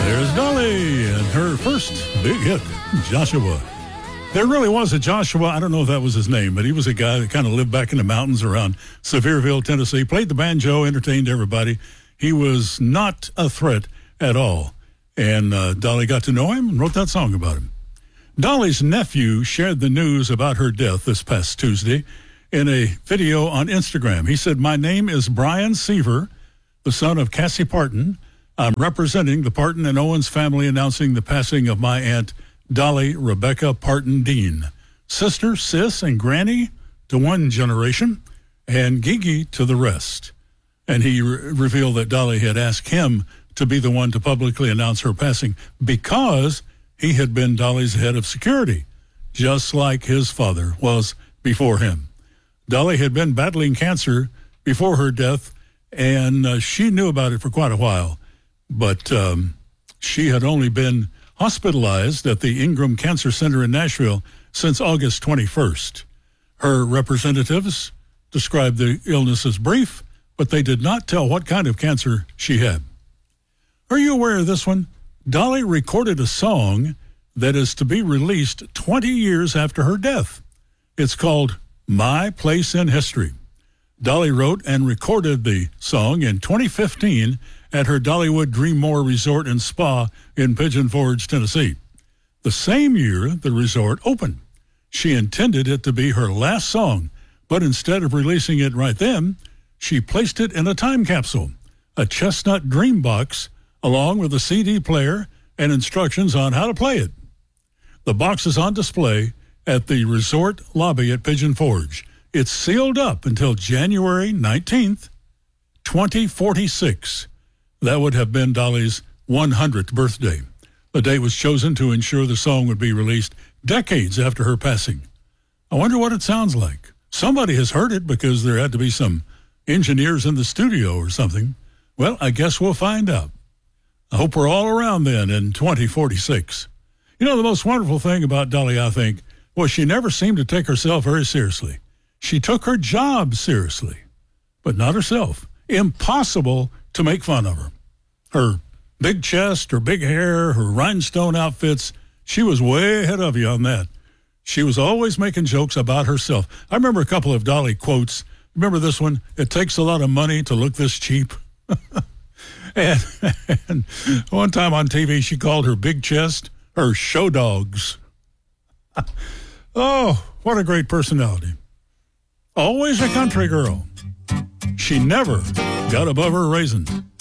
There's Dolly and her first big hit, Joshua. There really was a Joshua. I don't know if that was his name, but he was a guy that kind of lived back in the mountains around Sevierville, Tennessee, played the banjo, entertained everybody. He was not a threat at all. And Dolly got to know him and wrote that song about him. Dolly's nephew shared the news about her death this past Tuesday in a video on Instagram. He said, "My name is Brian Seaver, the son of Cassie Parton. I'm representing the Parton and Owens family announcing the passing of my aunt, Dolly Rebecca Parton Dean, sister, sis, and granny to one generation, and Gigi to the rest." And he revealed that Dolly had asked him to be the one to publicly announce her passing because he had been Dolly's head of security, just like his father was before him. Dolly had been battling cancer before her death, and she knew about it for quite a while. But she had only been hospitalized at the Ingram Cancer Center in Nashville since August 21st. Her representatives described the illness as brief, but they did not tell what kind of cancer she had. Are you aware of this one? Dolly recorded a song that is to be released 20 years after her death. It's called My Place in History. Dolly wrote and recorded the song in 2015 at her Dollywood Dreammore Resort and Spa in Pigeon Forge, Tennessee. The same year the resort opened. She intended it to be her last song, but instead of releasing it right then, she placed it in a time capsule, a chestnut dream box, along with a CD player and instructions on how to play it. The box is on display at the resort lobby at Pigeon Forge. It's sealed up until January 19th, 2046. That would have been Dolly's 100th birthday. The date was chosen to ensure the song would be released decades after her passing. I wonder what it sounds like. Somebody has heard it because there had to be some engineers in the studio or something. Well, I guess we'll find out. I hope we're all around then in 2046. You know, the most wonderful thing about Dolly, I think, was she never seemed to take herself very seriously. She took her job seriously, but not herself. Impossible to make fun of her. Her big chest, her big hair, her rhinestone outfits, she was way ahead of you on that. She was always making jokes about herself. I remember a couple of Dolly quotes. Remember this one? "It takes a lot of money to look this cheap." and one time on TV, she called her big chest her show dogs. Oh, what a great personality. Always a country girl. She never got above her raisins.